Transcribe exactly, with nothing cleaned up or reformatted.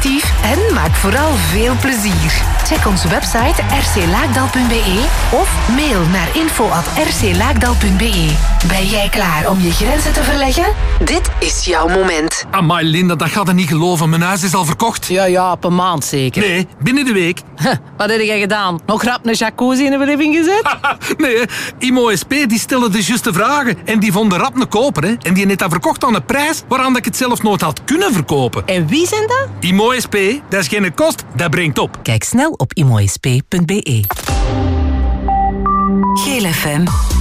positief en maak vooral veel plezier. Check onze website r c laakdal punt b e of mail naar info at r c laakdal punt b e. Ben jij klaar om je grenzen te verleggen? Dit is jouw moment. Amai, Linda, dat gaat er niet geloven. Mijn huis is al verkocht. Ja, ja, op een maand zeker. Nee, binnen de week. Wat heb jij gedaan? Nog rap een jacuzzi in de living gezet? Nee, Imo S P die stelde de juiste vragen. En die vonden rap een koper. Hè. En die heeft dat verkocht aan een prijs waaraan ik het zelf nooit had kunnen verkopen. En wie zijn dat? Imo S P, dat is geen kost, dat brengt op. Kijk snel op imo s p punt b e. Geel F M.